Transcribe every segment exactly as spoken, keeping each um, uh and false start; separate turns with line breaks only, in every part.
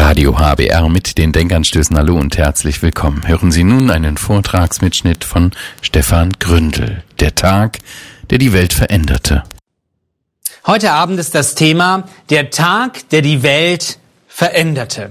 Radio H B R mit den Denkanstößen. Hallo und herzlich willkommen. Hören Sie nun einen Vortragsmitschnitt von Stefan Gründel. Der Tag, der die Welt veränderte.
Heute Abend ist das Thema der Tag, der die Welt veränderte.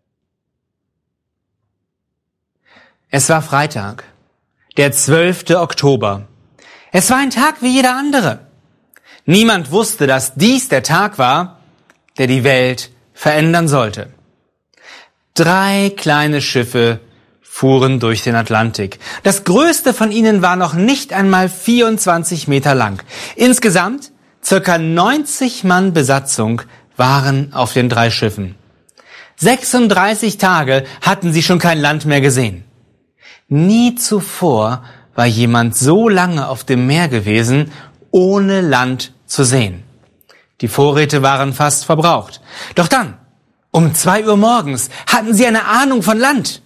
Es war Freitag, der zwölfte Oktober. Es war ein Tag wie jeder andere. Niemand wusste, dass dies der Tag war, der die Welt verändern sollte. Drei kleine Schiffe fuhren durch den Atlantik. Das größte von ihnen war noch nicht einmal vierundzwanzig Meter lang. Insgesamt circa neunzig Mann Besatzung waren auf den drei Schiffen. sechsunddreißig Tage hatten sie schon kein Land mehr gesehen. Nie zuvor war jemand so lange auf dem Meer gewesen, ohne Land zu sehen. Die Vorräte waren fast verbraucht. Doch dann, um zwei Uhr morgens, hatten sie eine Ahnung von Land.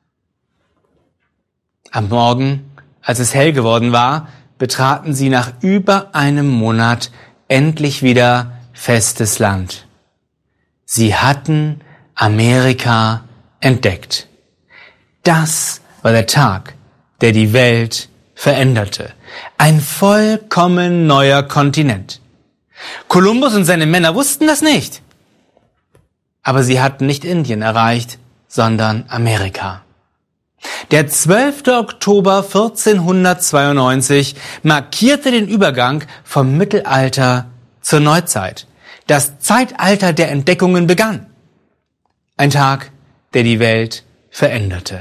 Am Morgen, als es hell geworden war, betraten sie nach über einem Monat endlich wieder festes Land. Sie hatten Amerika entdeckt. Das war der Tag, der die Welt veränderte. Ein vollkommen neuer Kontinent. Kolumbus und seine Männer wussten das nicht. Aber sie hatten nicht Indien erreicht, sondern Amerika. Der zwölfte Oktober vierzehnhundertzweiundneunzig markierte den Übergang vom Mittelalter zur Neuzeit. Das Zeitalter der Entdeckungen begann. Ein Tag, der die Welt veränderte.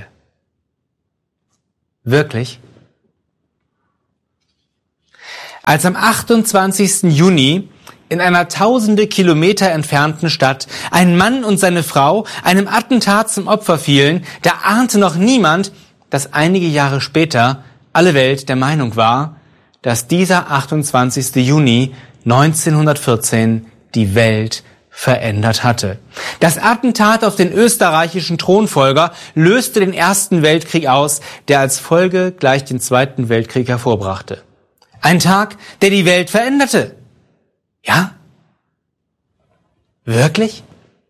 Wirklich? Als am achtundzwanzigsten Juni in einer tausende Kilometer entfernten Stadt ein Mann und seine Frau einem Attentat zum Opfer fielen, da ahnte noch niemand, dass einige Jahre später alle Welt der Meinung war, dass dieser achtundzwanzigste Juni neunzehnhundertvierzehn die Welt verändert hatte. Das Attentat auf den österreichischen Thronfolger löste den Ersten Weltkrieg aus, der als Folge gleich den Zweiten Weltkrieg hervorbrachte. Ein Tag, der die Welt veränderte. Ja? Wirklich?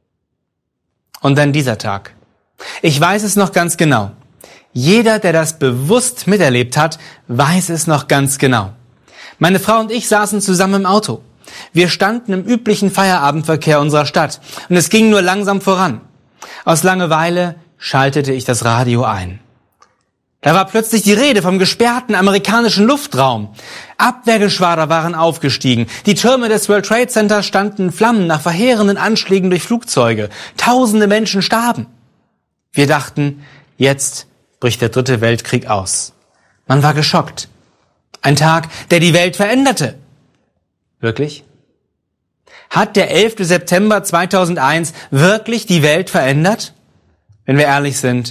Und dann dieser Tag. Ich weiß es noch ganz genau. Jeder, der das bewusst miterlebt hat, weiß es noch ganz genau. Meine Frau und ich saßen zusammen im Auto. Wir standen im üblichen Feierabendverkehr unserer Stadt und es ging nur langsam voran. Aus Langeweile schaltete ich das Radio ein. Da war plötzlich die Rede vom gesperrten amerikanischen Luftraum. Abwehrgeschwader waren aufgestiegen. Die Türme des World Trade Center standen in Flammen nach verheerenden Anschlägen durch Flugzeuge. Tausende Menschen starben. Wir dachten, jetzt bricht der dritte Weltkrieg aus. Man war geschockt. Ein Tag, der die Welt veränderte. Wirklich? Hat der elfte September zweitausendeins wirklich die Welt verändert? Wenn wir ehrlich sind,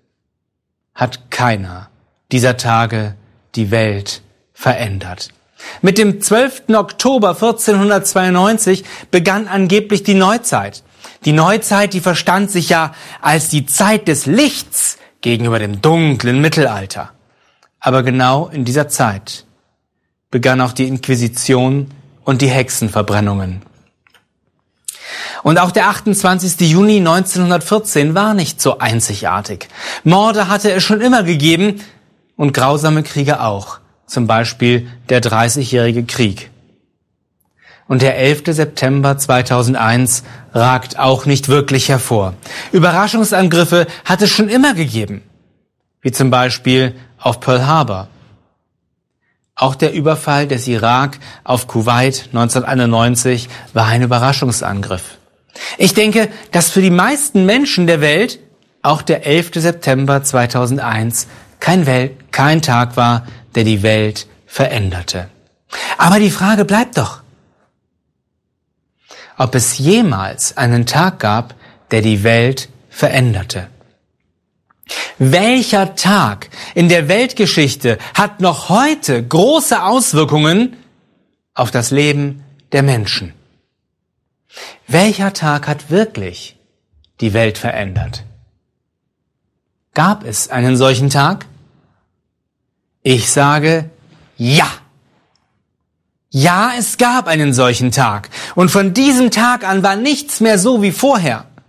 hat keiner dieser Tage die Welt verändert. Mit dem zwölften Oktober vierzehnhundertzweiundneunzig begann angeblich die Neuzeit. Die Neuzeit, die verstand sich ja als die Zeit des Lichts gegenüber dem dunklen Mittelalter. Aber genau in dieser Zeit begann auch die Inquisition und die Hexenverbrennungen. Und auch der achtundzwanzigste Juni neunzehnhundertvierzehn war nicht so einzigartig. Morde hatte es schon immer gegeben und grausame Kriege auch, zum Beispiel der Dreißigjährige Krieg. Und der elfte September zweitausendeins ragt auch nicht wirklich hervor. Überraschungsangriffe hat es schon immer gegeben, wie zum Beispiel auf Pearl Harbor. Auch der Überfall des Irak auf Kuwait neunzehnhunderteinundneunzig war ein Überraschungsangriff. Ich denke, dass für die meisten Menschen der Welt auch der elfte September zweitausendeins kein, Welt, kein Tag war, der die Welt veränderte. Aber die Frage bleibt doch, ob es jemals einen Tag gab, der die Welt veränderte. Welcher Tag in der Weltgeschichte hat noch heute große Auswirkungen auf das Leben der Menschen? Welcher Tag hat wirklich die Welt verändert? Gab es einen solchen Tag? Ich sage ja. Ja, es gab einen solchen Tag. Und von diesem Tag an war nichts mehr so wie vorher.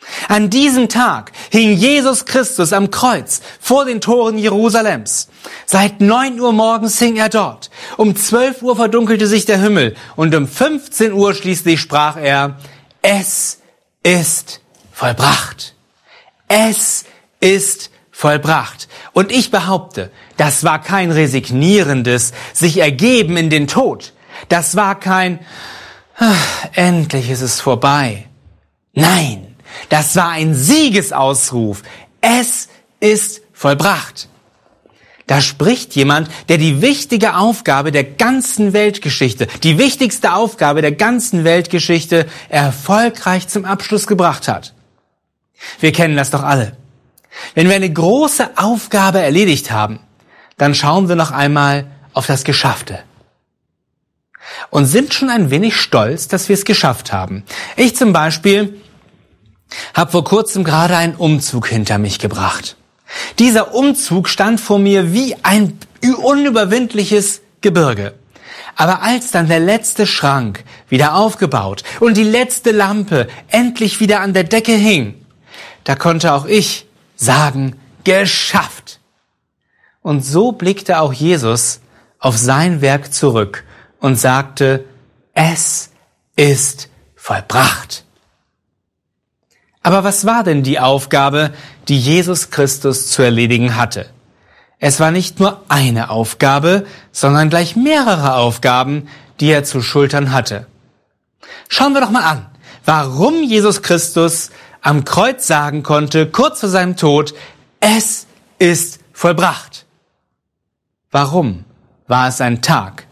An diesem Tag hing Jesus Christus am Kreuz vor den Toren Jerusalems. Seit neun Uhr morgens hing er dort. Um zwölf Uhr verdunkelte sich der Himmel und um fünfzehn Uhr schließlich sprach er, es ist vollbracht. Es ist vollbracht. Und ich behaupte, das war kein resignierendes sich ergeben in den Tod. Das war kein, ach, endlich ist es vorbei. Nein. Das war ein Siegesausruf. Es ist vollbracht. Da spricht jemand, der die wichtige Aufgabe der ganzen Weltgeschichte, die wichtigste Aufgabe der ganzen Weltgeschichte erfolgreich zum Abschluss gebracht hat. Wir kennen das doch alle. Wenn wir eine große Aufgabe erledigt haben, dann schauen wir noch einmal auf das Geschaffte. Und sind schon ein wenig stolz, dass wir es geschafft haben. Ich zum Beispiel habe vor kurzem gerade einen Umzug hinter mich gebracht. Dieser Umzug stand vor mir wie ein unüberwindliches Gebirge. Aber als dann der letzte Schrank wieder aufgebaut und die letzte Lampe endlich wieder an der Decke hing, da konnte auch ich sagen, geschafft. Und so blickte auch Jesus auf sein Werk zurück und sagte, es ist vollbracht. Aber was war denn die Aufgabe, die Jesus Christus zu erledigen hatte? Es war nicht nur eine Aufgabe, sondern gleich mehrere Aufgaben, die er zu schultern hatte. Schauen wir doch mal an, warum Jesus Christus am Kreuz sagen konnte, kurz vor seinem Tod, es ist vollbracht. Warum war es ein Tag